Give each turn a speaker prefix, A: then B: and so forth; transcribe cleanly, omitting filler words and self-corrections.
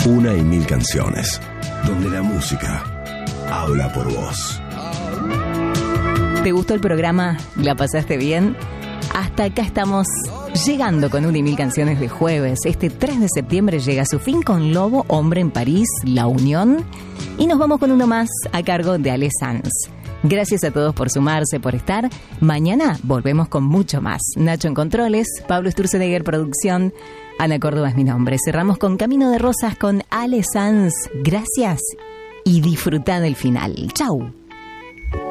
A: Una y mil canciones, donde la música habla por vos.
B: ¿Te gustó el programa? ¿La pasaste bien? Hasta acá estamos llegando con Una y mil canciones de jueves. Este 3 de septiembre llega a su fin con Lobo, Hombre en París, La Unión. Y nos vamos con uno más a cargo de Ale Sanz. Gracias a todos por sumarse, por estar. Mañana volvemos con mucho más. Nacho en Controles, Pablo Sturzenegger Producción, Ana Córdoba es mi nombre. Cerramos con Camino de Rosas con Ale Sanz. Gracias y disfrutad del final. Chau.